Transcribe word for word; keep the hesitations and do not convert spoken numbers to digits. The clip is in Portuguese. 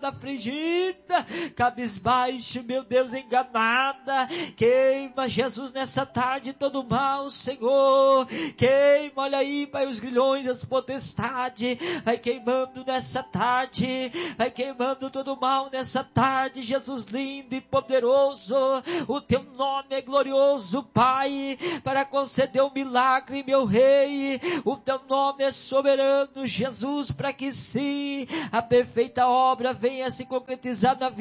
enferma, afligida, cabisbaixo, meu Deus, enganada. Queima, Jesus, nessa tarde todo mal, Senhor. Queima, olha aí, Pai, os grilhões, as potestades. Vai queimando nessa tarde. Vai queimando todo mal nessa tarde, Jesus lindo e poderoso. O teu nome é glorioso, Pai, para conceder um milagre, meu Rei. O teu nome é soberano, Jesus, para que sim, a perfeita obra venha se concretizar na vida